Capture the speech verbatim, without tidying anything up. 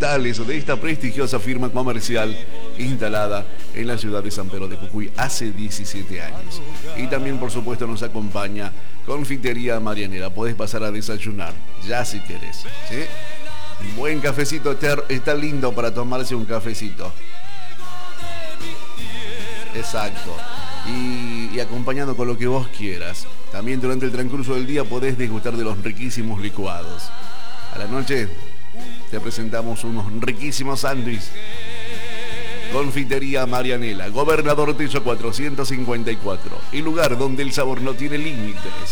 frutales de esta prestigiosa firma comercial instalada en la ciudad de San Pedro de Jujuy hace diecisiete años. Y también, por supuesto, nos acompaña Confitería Marianela. Podés pasar a desayunar, ya si querés, ¿sí? Un buen cafecito, está, está lindo para tomarse un cafecito. Exacto. Y, y acompañando con lo que vos quieras. También durante el transcurso del día podés degustar de los riquísimos licuados. A la noche te presentamos unos riquísimos sándwiches. Confitería Marianela, Gobernador Tello cuatrocientos cincuenta y cuatro, el lugar donde el sabor no tiene límites.